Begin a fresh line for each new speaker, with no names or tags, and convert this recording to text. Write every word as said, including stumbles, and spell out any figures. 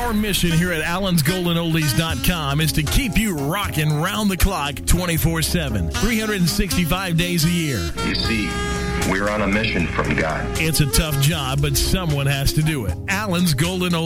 Our mission here at Allen's Golden Oldies dot com is to keep you rocking round the clock twenty-four seven, three hundred sixty-five days a year.
You see, we're on a mission from God.
It's a tough job, but someone has to do it. Allen's Golden Oldies.